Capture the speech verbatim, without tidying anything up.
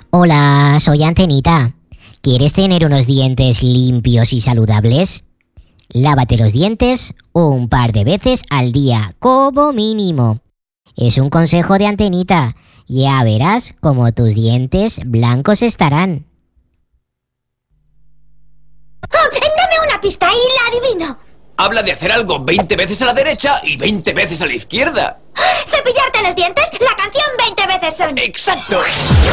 Hola, soy Antenita. ¿Quieres tener unos dientes limpios y saludables? Lávate los dientes un par de veces al día, como mínimo. Es un consejo de Antenita. Ya verás cómo tus dientes blancos estarán. ¡Oh, dame una pista y la adivino! Habla de hacer algo veinte veces a la derecha y veinte veces a la izquierda. ¿Cepillarte los dientes? La canción veinte veces son. ¡Exacto!